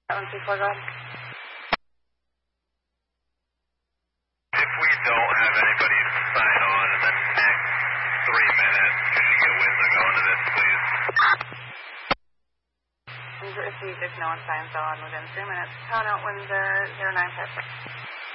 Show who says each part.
Speaker 1: 724, go ahead.
Speaker 2: If we don't have anybody sign on in the next 3 minutes, could you get Windsor going to this, please?
Speaker 1: Windsor, if no one signs on within 3 minutes, count out Windsor 0956.